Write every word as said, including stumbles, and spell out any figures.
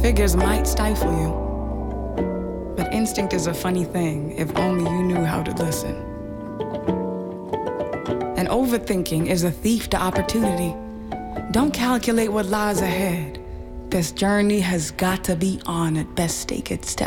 figures might stifle you. But instinct is a funny thing if only you knew how to listen. And overthinking is a thief to opportunity. Don't calculate what lies ahead. This journey has got to be on at best stake it step